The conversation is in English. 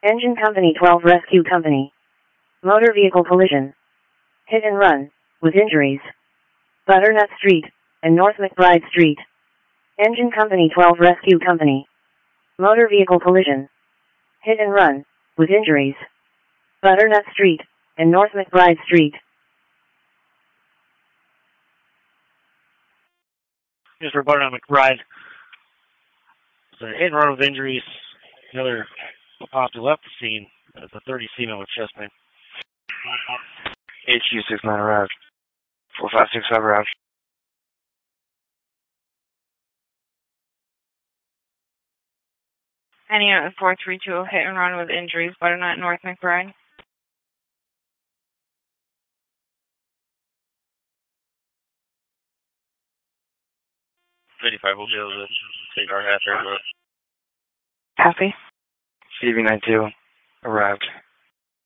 Engine Company 12 Rescue Company. Motor vehicle collision. Hit and run, with injuries. Butternut Street, and North McBride Street. Engine Company 12 Rescue Company. Motor vehicle collision. Hit and run, with injuries. Butternut Street, and North McBride Street. Here's for Butternut McBride. It's a hit and run with injuries. Another officer left the scene. It's a 30 female with chest pain. HU69 arrived. 4565 arrived. Any 432 hit and run with injuries, Butternut, North McBride. Will be able to take our half air. Copy. CV92 arrived.